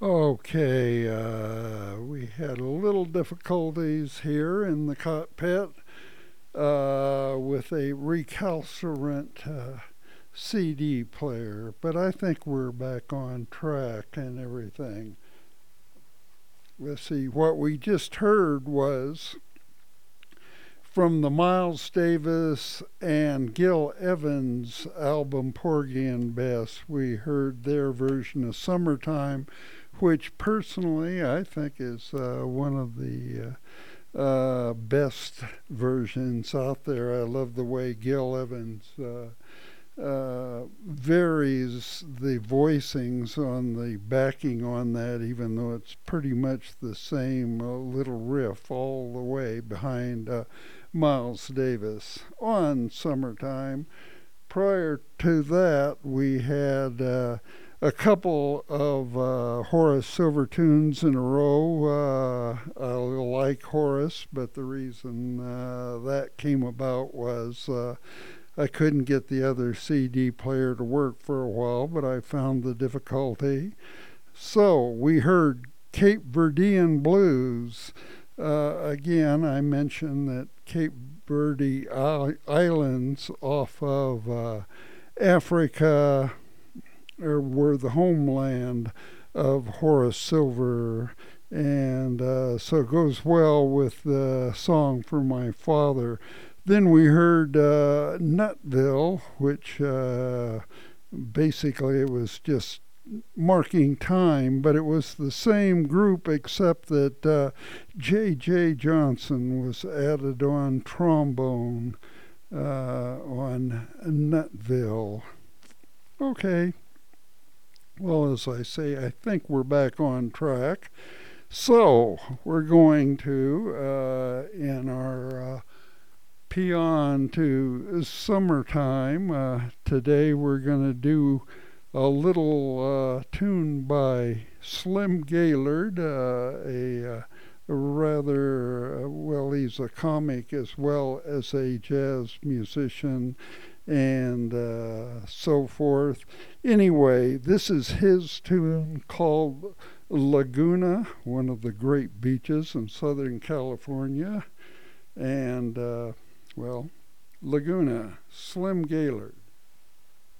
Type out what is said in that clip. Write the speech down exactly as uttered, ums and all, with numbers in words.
Okay, uh, we had a little difficulties here in the cockpit uh, with a recalcitrant uh, C D player, but I think we're back on track and everything. Let's see, what we just heard was from the Miles Davis and Gil Evans album Porgy and Bess. We heard their version of Summertime, which personally I think is uh, one of the uh, uh, best versions out there. I love the way Gil Evans uh, uh, varies the voicings on the backing on that, even though it's pretty much the same uh, little riff all the way behind uh, Miles Davis on Summertime. Prior to that, we had uh, a couple of uh, Horace Silver tunes in a row. Uh, I like Horace, but the reason uh, that came about was uh, I couldn't get the other C D player to work for a while, but I found the difficulty. So we heard Cape Verdean Blues. Uh, again, I mentioned that Cape Verde Islands off of uh, Africa or were the homeland of Horace Silver, and uh, so it goes well with the song for my father. Then we heard uh, Nutville, which uh, basically it was just marking time, but it was the same group except that uh, J J. Johnson was added on trombone uh, on Nutville. Okay. Well, as I say, I think we're back on track. So we're going to, uh, in our uh, Peon to Summertime, uh, today we're going to do a little uh, tune by Slim Gaillard, uh, a, uh, a rather, uh, well, he's a comic as well as a jazz musician and uh, so forth. Anyway, this is his tune called Laguna, one of the great beaches in Southern California. And, uh, well, Laguna, Slim Gaillard.